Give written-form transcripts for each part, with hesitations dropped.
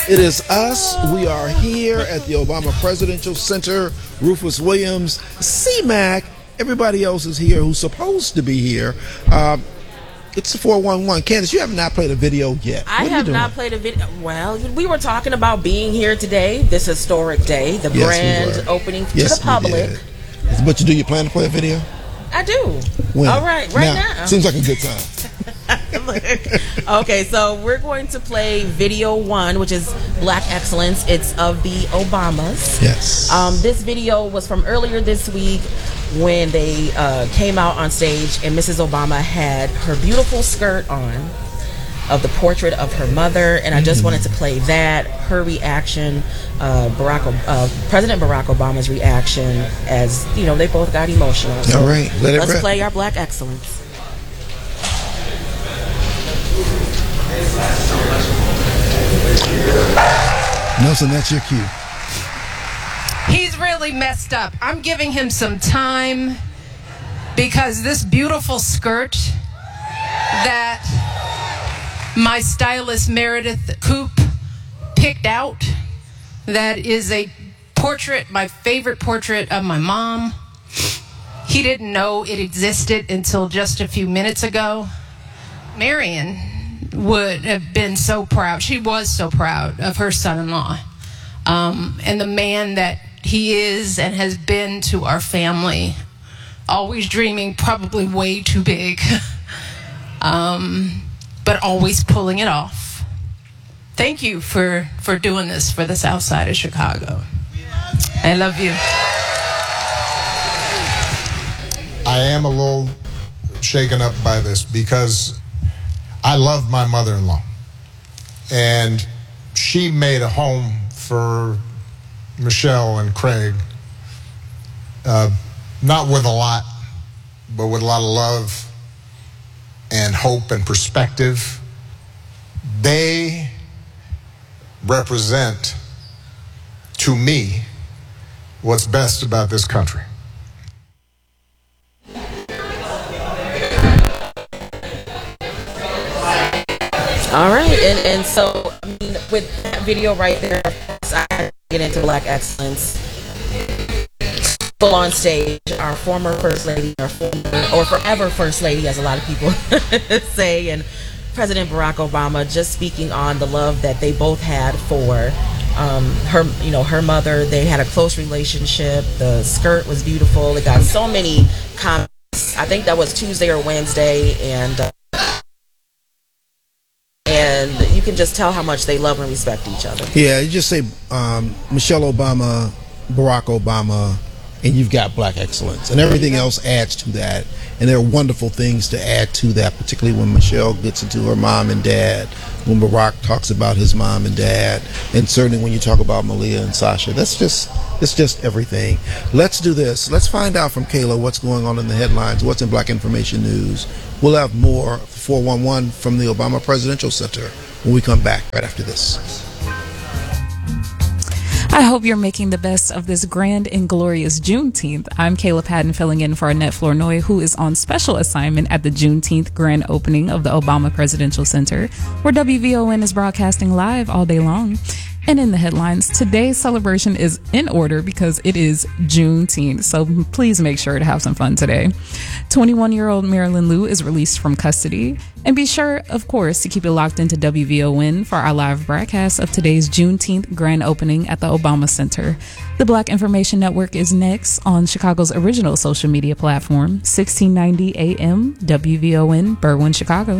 It is us. We are here at the Obama Presidential Center. Rufus Williams, C-Mac, everybody else is here who's supposed to be here. It's the 411. Candace, you have not played a video yet. I have not played a video. Well, we were talking about being here today, this historic day, the grand opening to the public. But do you plan to play a video? I do. When? All right, now. Seems like a good time. Okay, so we're going to play video 1, which is Black Excellence. It's of the Obamas. Yes. This video was from earlier this week when they came out on stage and Mrs. Obama had her beautiful skirt on of the portrait of her mother, and I just wanted to play that, her reaction, President Barack Obama's reaction, as you know, they both got emotional. So all right, let's play our Black Excellence. Nelson, that's your cue. He's really messed up. I'm giving him some time because this beautiful skirt that my stylist Meredith Coop picked out, that is a portrait, my favorite portrait of my mom. He didn't know it existed until just a few minutes ago. Marion would have been so proud. She was so proud of her son-in-law and the man that he is and has been to our family, always dreaming probably way too big, but always pulling it off. Thank you for doing this for the South Side of Chicago. I love you. I am a little shaken up by this because I love my mother-in-law, and she made a home for Michelle and Craig, not with a lot, but with a lot of love and hope and perspective. They represent, to me, what's best about this country. All right, and so I mean, with that video right there, I get into Black Excellence. Full on stage, our former First Lady, or forever First Lady, as a lot of people say, and President Barack Obama just speaking on the love that they both had for her mother. They had a close relationship. The skirt was beautiful. It got so many comments. I think that was Tuesday or Wednesday, and you can just tell how much they love and respect each other. Yeah, you just say Michelle Obama, Barack Obama, and you've got Black Excellence, and everything else adds to that. And there are wonderful things to add to that, particularly when Michelle gets into her mom and dad, when Barack talks about his mom and dad, and certainly when you talk about Malia and Sasha. It's just everything. Let's do this. Let's find out from Kayla what's going on in the headlines, what's in Black Information News. We'll have more 411 from the Obama Presidential Center when we come back right after this. I hope you're making the best of this grand and glorious Juneteenth. I'm Kayla Patton, filling in for Annette Flournoy, who is on special assignment at the Juneteenth grand opening of the Obama Presidential Center, where WVON is broadcasting live all day long. And in the headlines, today's celebration is in order because it is Juneteenth, so please make sure to have some fun today. 21-year-old Marilyn Liu is released from custody. And be sure, of course, to keep it locked into WVON for our live broadcast of today's Juneteenth grand opening at the Obama Center. The Black Information Network is next on Chicago's original social media platform, 1690 AM, WVON, Berwyn, Chicago.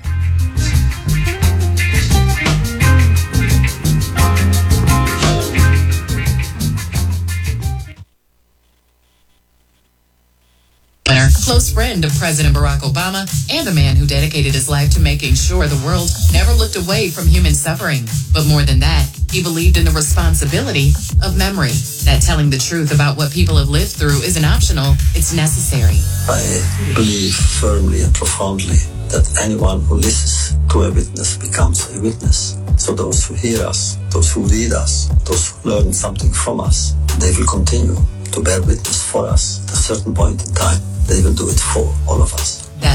Close friend of President Barack Obama and a man who dedicated his life to making sure the world never looked away from human suffering. But more than that, he believed in the responsibility of memory, that telling the truth about what people have lived through isn't optional, it's necessary. I believe firmly and profoundly that anyone who listens to a witness becomes a witness. So those who hear us, those who read us, those who learn something from us, they will continue to bear witness for us. At a certain point in time, they will do it for all of us. That's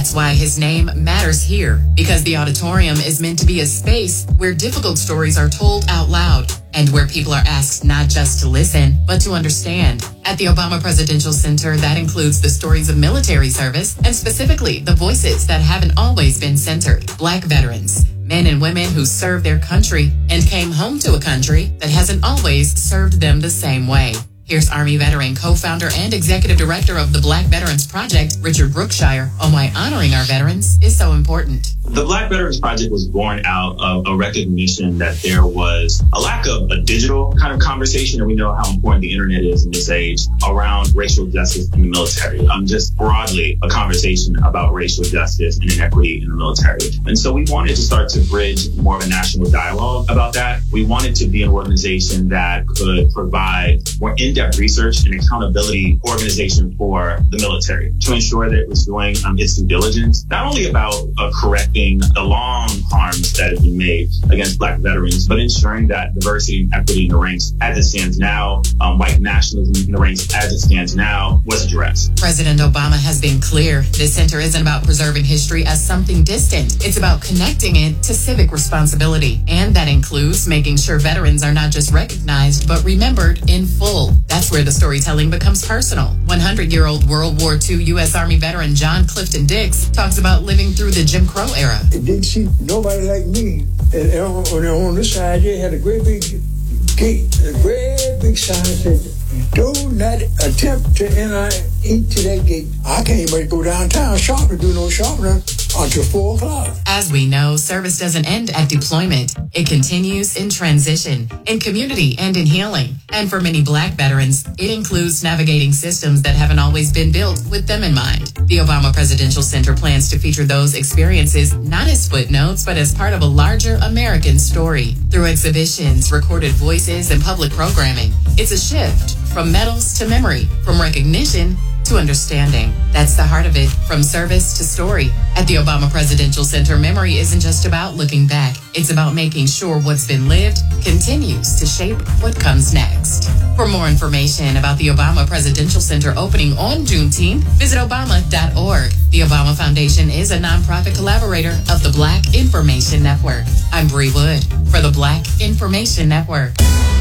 That's why his name matters here, because the auditorium is meant to be a space where difficult stories are told out loud and where people are asked not just to listen, but to understand. At the Obama Presidential Center, that includes the stories of military service and specifically the voices that haven't always been centered. Black veterans, men and women who served their country and came home to a country that hasn't always served them the same way. Here's Army veteran, co-founder, and executive director of the Black Veterans Project, Richard Brookshire, on why honoring our veterans is so important. The Black Veterans Project was born out of a recognition that there was a lack of a digital kind of conversation, and we know how important the internet is in this age, around racial justice in the military. Just broadly, a conversation about racial justice and inequity in the military. And so we wanted to start to bridge more of a national dialogue about that. We wanted to be an organization that could provide more in-depth research and accountability organization for the military to ensure that it was doing its due diligence, not only about correcting the long harms that have been made against Black veterans, but ensuring that diversity and equity in the ranks as it stands now, white nationalism in the ranks as it stands now, was addressed. President Obama has been clear. This center isn't about preserving history as something distant. It's about connecting it to civic responsibility. And that includes making sure veterans are not just recognized, but remembered in full. That's where the storytelling becomes personal. 100-year-old World War II U.S. Army veteran John Clifton Dix talks about living through the Jim Crow era. It didn't see nobody like me. And on this side, they had a great big gate, a great big sign that said, "Do not attempt to enter into that gate." I can't even go downtown shopping, do no shopping until 4 o'clock. As we know, service doesn't end at deployment. It continues in transition, in community, and in healing. And for many Black veterans, it includes navigating systems that haven't always been built with them in mind. The Obama Presidential Center plans to feature those experiences not as footnotes, but as part of a larger American story. Through exhibitions, recorded voices, and public programming, it's a shift from medals to memory, from recognition to understanding. That's the heart of it, from service to story. At the Obama Presidential Center, memory isn't just about looking back. It's about making sure what's been lived continues to shape what comes next. For more information about the Obama Presidential Center opening on Juneteenth, visit obama.org. The Obama Foundation is a nonprofit collaborator of the Black Information Network. I'm Bree Wood for the Black Information Network.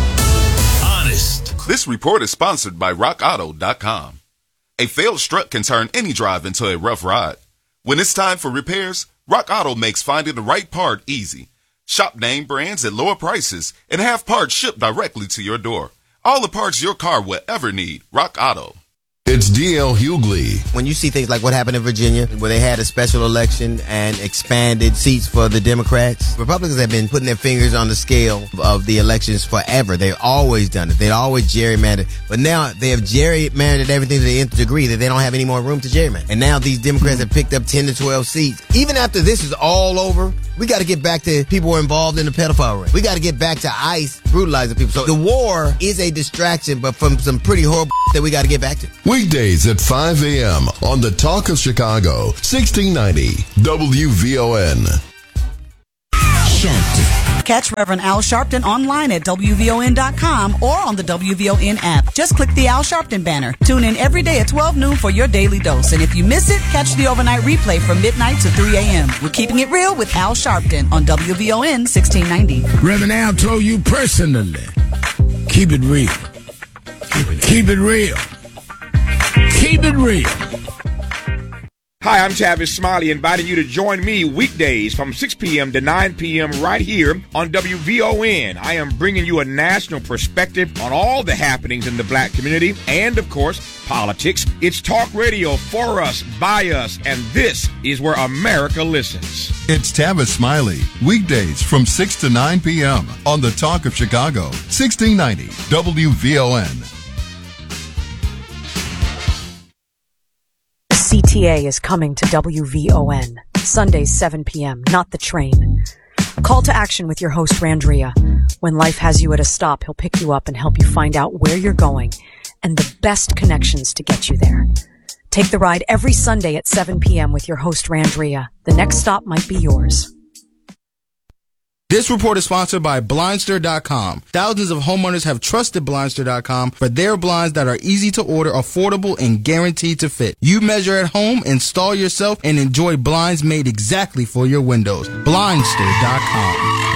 Honest. This report is sponsored by RockAuto.com. A failed strut can turn any drive into a rough ride. When it's time for repairs, Rock Auto makes finding the right part easy. Shop name brands at lower prices and have parts shipped directly to your door. All the parts your car will ever need. Rock Auto. It's D.L. Hughley. When you see things like what happened in Virginia, where they had a special election and expanded seats for the Democrats, Republicans have been putting their fingers on the scale of the elections forever. They've always done it. They've always gerrymandered. But now they have gerrymandered everything to the nth degree that they don't have any more room to gerrymander. And now these Democrats have picked up 10 to 12 seats. Even after this is all over, we got to get back to people who are involved in the pedophile ring. We got to get back to ICE brutalizing people. So the war is a distraction, but from some pretty horrible that we got to get back to. Weekdays at 5 a.m. on the Talk of Chicago, 1690 WVON. Sharpton. Catch Reverend Al Sharpton online at WVON.com or on the WVON app. Just click the Al Sharpton banner. Tune in every day at 12 noon for your daily dose. And if you miss it, catch the overnight replay from midnight to 3 a.m. We're keeping it real with Al Sharpton on WVON 1690. Reverend Al told you personally, keep it real. Keep it real. Keep it real. Hi, I'm Tavis Smiley, inviting you to join me weekdays from 6 p.m. to 9 p.m. right here on WVON. I am bringing you a national perspective on all the happenings in the Black community and, of course, politics. It's talk radio for us, by us, and this is where America listens. It's Tavis Smiley, weekdays from 6 to 9 p.m. on the Talk of Chicago, 1690 WVON. CTA is coming to WVON, Sundays 7 p.m., not the train. Call to action with your host, Randria. When life has you at a stop, he'll pick you up and help you find out where you're going and the best connections to get you there. Take the ride every Sunday at 7 p.m. with your host, Randria. The next stop might be yours. This report is sponsored by Blindster.com. Thousands of homeowners have trusted Blindster.com for their blinds that are easy to order, affordable, and guaranteed to fit. You measure at home, install yourself, and enjoy blinds made exactly for your windows. Blindster.com.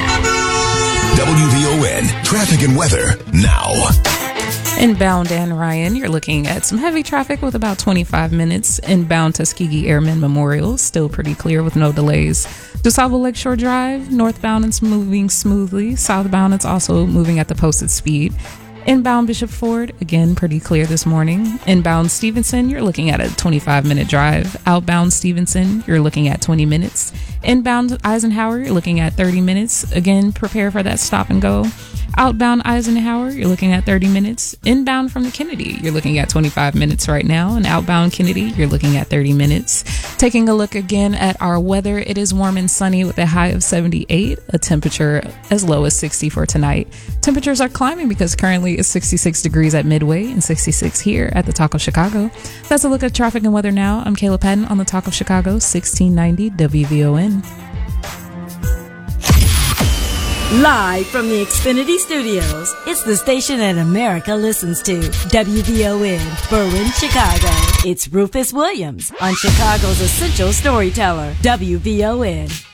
WVON traffic and weather now. Inbound and Ryan, you're looking at some heavy traffic with about 25 minutes. Inbound Tuskegee Airmen Memorial, still pretty clear with no delays. DuSable Lakeshore Drive, northbound it's moving smoothly. Southbound it's also moving at the posted speed. Inbound Bishop Ford, again, pretty clear this morning. Inbound Stevenson, you're looking at a 25-minute drive. Outbound Stevenson, you're looking at 20 minutes. Inbound Eisenhower, you're looking at 30 minutes. Again, prepare for that stop and go. Outbound Eisenhower, you're looking at 30 minutes. Inbound from the Kennedy, you're looking at 25 minutes right now. And outbound Kennedy, you're looking at 30 minutes. Taking a look again at our weather, it is warm and sunny with a high of 78, a temperature as low as 60 for tonight. Temperatures are climbing because currently it's 66 degrees at Midway and 66 here at the Talk of Chicago. That's a look at traffic and weather now. I'm Kayla Patton on the Talk of Chicago, 1690 WVON. Live from the Xfinity Studios, it's the station that America listens to. WVON, Berwyn, Chicago. It's Rufus Williams on Chicago's Essential Storyteller, WVON.